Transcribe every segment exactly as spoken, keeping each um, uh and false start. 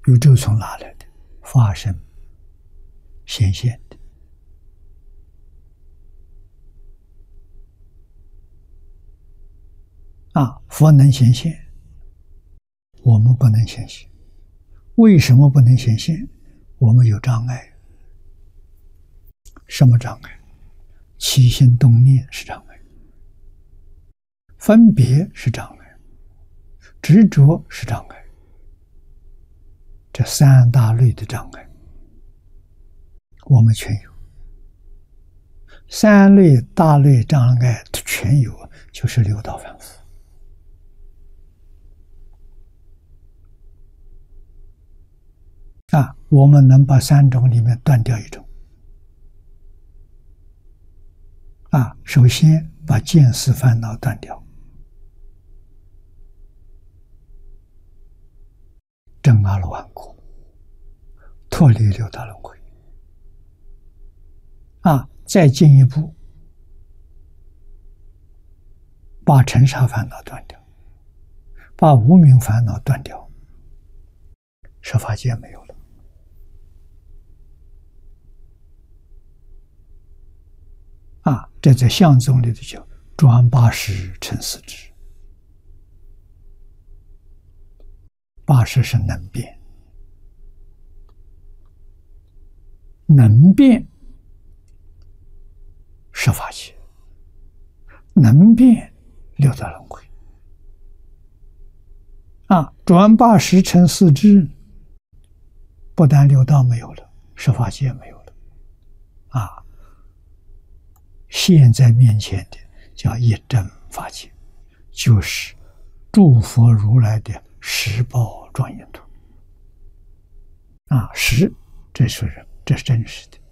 宇宙从哪来的？发生显现的。啊，佛能显现，我们不能显现。为什么不能显现？我们有障碍。什么障碍？起心动念是障碍，分别是障碍，执着是障碍。这三大类的障碍，我们全有。三类大类障碍全有，就是六道凡夫。啊，我们能把三种里面断掉一种。啊，首先把见思烦恼断掉，证阿罗汉果，脱离六道轮回。啊，再进一步，把尘沙烦恼断掉，把无明烦恼断掉，十法界没有了。啊，这在相宗里头叫转八识成四智。八识是能变，能变十法界，能变六道轮回。啊，转八识成四智，不但六道没有了，十法界没有了。啊，现在面前的叫一真法界，就是诸佛如来的十报庄严图。啊，十，这是人，这是真实的。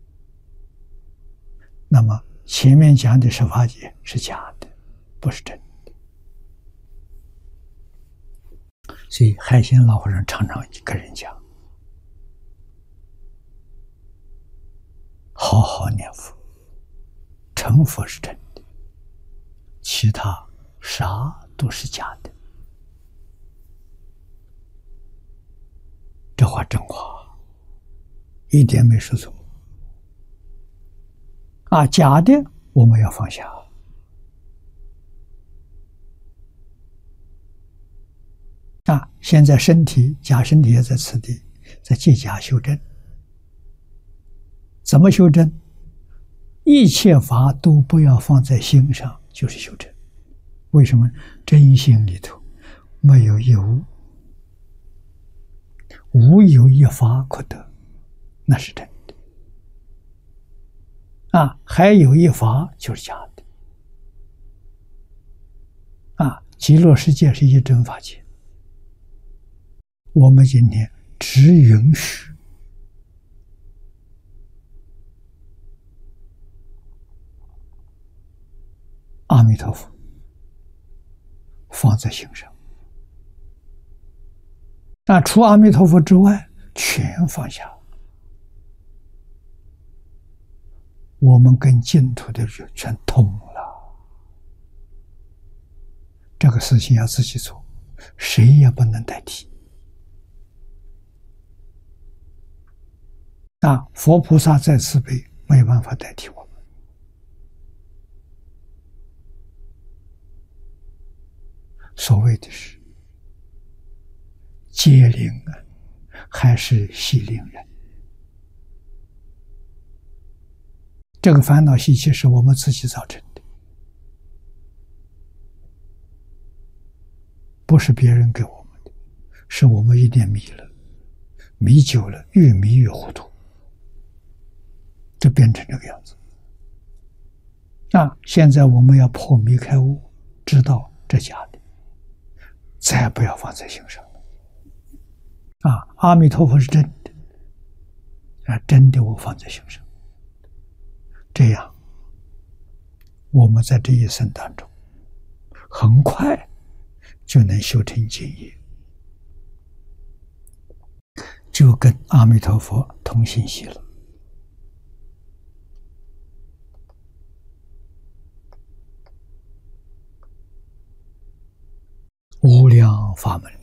那么前面讲的十法界是假的，不是真的。所以海鲜老和尚常常跟人讲，好好念佛，成佛是真的，其他啥都是假的。这话真话，一点没说错。啊，假的我们要放下。啊，现在身体假身体也在此地，在借假修真。怎么修真？一切法都不要放在心上，就是修真。为什么？真心里头没有有，无有一法可得，那是真的。啊，还有一法就是假的。啊，极乐世界是一真法界，我们今天只允许阿弥陀佛放在心上。那除阿弥陀佛之外，全放下。我们跟净土的人全通了。这个事情要自己做，谁也不能代替。啊，佛菩萨再慈悲，没办法代替我们。所谓的是皆灵啊，还是系灵人？这个烦恼习气是我们自己造成的，不是别人给我们的，是我们一点迷了，迷久了，越迷越糊涂，就变成这个样子。啊，现在我们要破迷开悟，知道这假的，再不要放在心上了。啊，阿弥陀佛是真的，啊，真的我放在心上。这样，我们在这一生当中，很快就能修成净业，就跟阿弥陀佛同信息了。无量法门